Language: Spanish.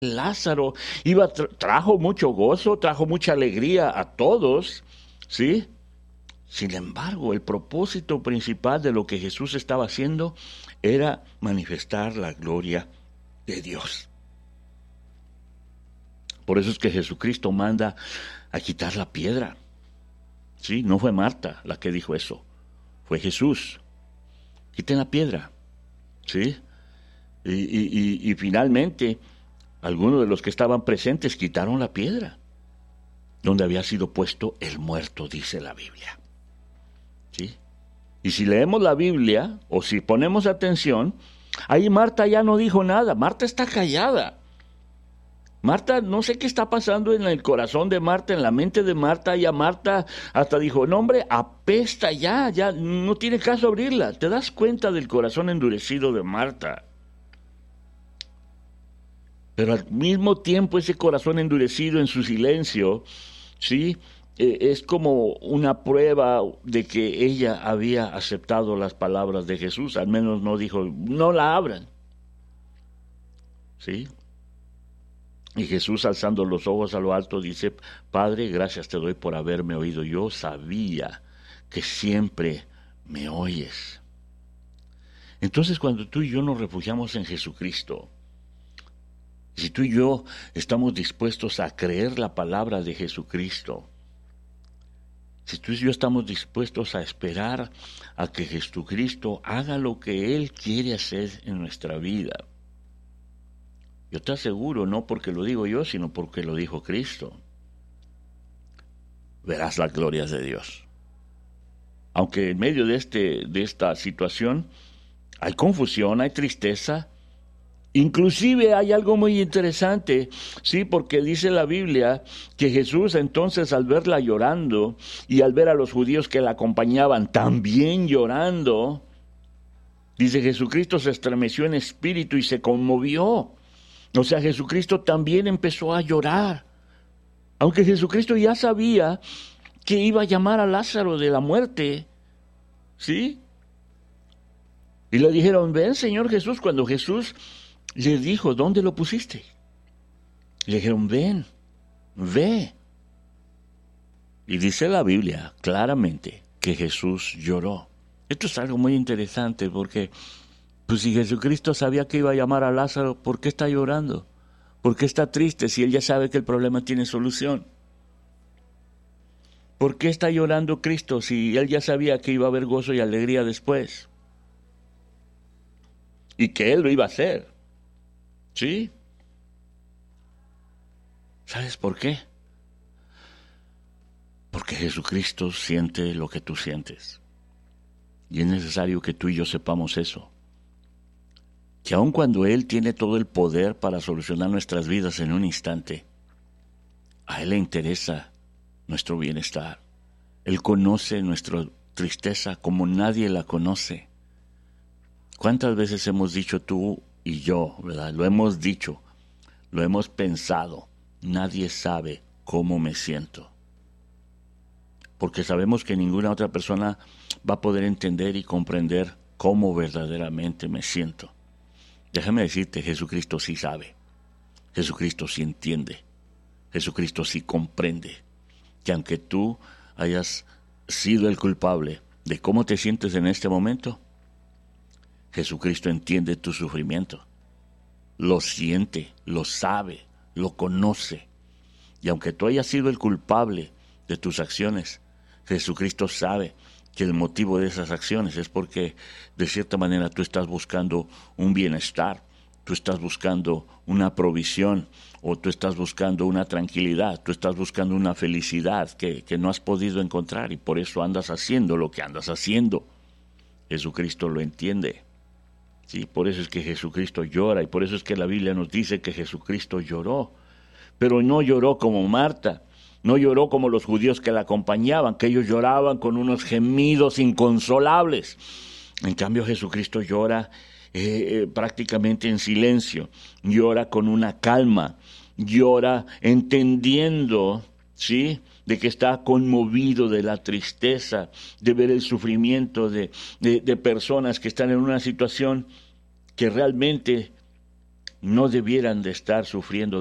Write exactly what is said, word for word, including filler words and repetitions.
Lázaro iba, tra- trajo mucho gozo, trajo mucha alegría a todos, ¿sí? Sin embargo, el propósito principal de lo que Jesús estaba haciendo era manifestar la gloria de Dios. Por eso es que Jesucristo manda a quitar la piedra. Sí, no fue Marta la que dijo eso, fue Jesús. Quiten la piedra, ¿sí? Y, y, y, y finalmente, algunos de los que estaban presentes quitaron la piedra donde había sido puesto el muerto, dice la Biblia. ¿Sí? Y si leemos la Biblia, o si ponemos atención, ahí Marta ya no dijo nada. Marta está callada. Marta, no sé qué está pasando en el corazón de Marta, en la mente de Marta. Ya Marta hasta dijo, no hombre, apesta ya, ya no tiene caso abrirla. ¿Te das cuenta del corazón endurecido de Marta? Pero al mismo tiempo ese corazón endurecido en su silencio, ¿sí? Eh, es como una prueba de que ella había aceptado las palabras de Jesús. Al menos no dijo, no la abran, ¿sí? Y Jesús, alzando los ojos a lo alto, dice, Padre, gracias te doy por haberme oído. Yo sabía que siempre me oyes. Entonces, cuando tú y yo nos refugiamos en Jesucristo, si tú y yo estamos dispuestos a creer la palabra de Jesucristo, si tú y yo estamos dispuestos a esperar a que Jesucristo haga lo que Él quiere hacer en nuestra vida, yo te aseguro, no porque lo digo yo, sino porque lo dijo Cristo, verás las glorias de Dios. Aunque en medio de, este, de esta situación hay confusión, hay tristeza, inclusive hay algo muy interesante, sí, porque dice la Biblia que Jesús entonces al verla llorando y al ver a los judíos que la acompañaban también llorando, dice Jesucristo se estremeció en espíritu y se conmovió. O sea, Jesucristo también empezó a llorar. Aunque Jesucristo ya sabía que iba a llamar a Lázaro de la muerte, ¿sí? Y le dijeron, ven Señor Jesús, cuando Jesús les dijo, ¿dónde lo pusiste? Le dijeron, ven, ve. Y dice la Biblia claramente que Jesús lloró. Esto es algo muy interesante porque, pues si Jesucristo sabía que iba a llamar a Lázaro, ¿por qué está llorando? ¿Por qué está triste si él ya sabe que el problema tiene solución? ¿Por qué está llorando Cristo si él ya sabía que iba a haber gozo y alegría después? Y que él lo iba a hacer. ¿Sí? ¿Sabes por qué? Porque Jesucristo siente lo que tú sientes. Y es necesario que tú y yo sepamos eso. Que aun cuando Él tiene todo el poder para solucionar nuestras vidas en un instante, a Él le interesa nuestro bienestar. Él conoce nuestra tristeza como nadie la conoce. ¿Cuántas veces hemos dicho tú y yo, verdad? Lo hemos dicho, lo hemos pensado. Nadie sabe cómo me siento. Porque sabemos que ninguna otra persona va a poder entender y comprender cómo verdaderamente me siento. Déjame decirte, Jesucristo sí sabe. Jesucristo sí entiende. Jesucristo sí comprende. Que aunque tú hayas sido el culpable de cómo te sientes en este momento, Jesucristo entiende tu sufrimiento. Lo siente, lo sabe, lo conoce. Y aunque tú hayas sido el culpable de tus acciones, Jesucristo sabe que el motivo de esas acciones es porque de cierta manera tú estás buscando un bienestar, tú estás buscando una provisión o tú estás buscando una tranquilidad, tú estás buscando una felicidad que, que no has podido encontrar y por eso andas haciendo lo que andas haciendo. Jesucristo lo entiende. Sí, por eso es que Jesucristo llora y por eso es que la Biblia nos dice que Jesucristo lloró, pero no lloró como Marta. No lloró como los judíos que la acompañaban, que ellos lloraban con unos gemidos inconsolables. En cambio, Jesucristo llora eh, eh, prácticamente en silencio, llora con una calma, llora entendiendo, ¿sí?, de que está conmovido de la tristeza, de ver el sufrimiento de, de, de personas que están en una situación que realmente no debieran de estar sufriendo